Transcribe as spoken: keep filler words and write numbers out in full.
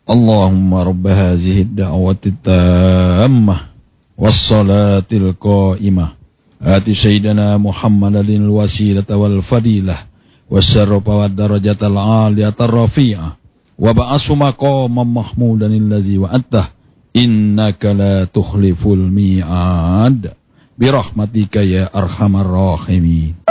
اللهم رب هذه الدعوة التامة والصلاة القائمة آت سيدنا محمد الوسيلة والفضيلة والشرف والدرجة العالية الرفيعة وابعثه مقاما محمودا الذي وعدته إنك لا تخلف الميعاد برحمتك يا أرحم الراحمين.